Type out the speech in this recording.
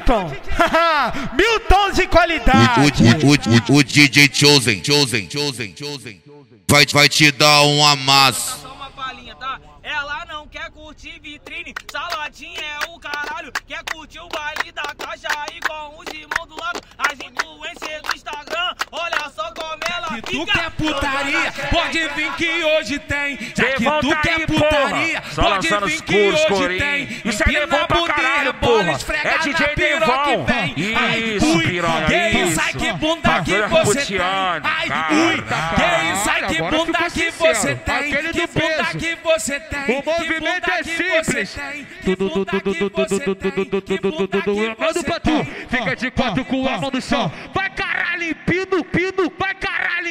Milton. Milton de qualidade. O DJ Chosen vai te dar um amasso. Só uma palhinha, tá? Ela não quer curtir vitrine, saladinha é o caralho. Quer curtir o baile da caixa aí com os irmãos do lado. As influências do Instagram, olha só como ela fica. Tu quer putaria, pode vir que hoje tem. Já que Levanta tu quer aí, putaria, porra. Só pode lançando vir os que puros, hoje corinho. tem. Isso é Devon pra caralho, porra. É DJ Devon. Isso, piranha, que isso, isso. ai que bunda que Bagulho você tem. putiano, Ai, caralho. ui, que isso, ai que Agora bunda ficou que sincero. você tem. Aquele Que do bunda peso. que você tem. O movimento é simples. Manda pra tu. Fica de quatro com a mão no chão. Vai caralho, pino, vai